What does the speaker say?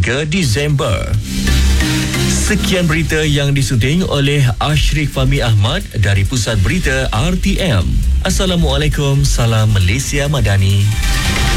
3 Disember. Sekian berita yang disunting oleh Ashrif Fahmi Ahmad dari Pusat Berita RTM. Assalamualaikum, salam Malaysia Madani.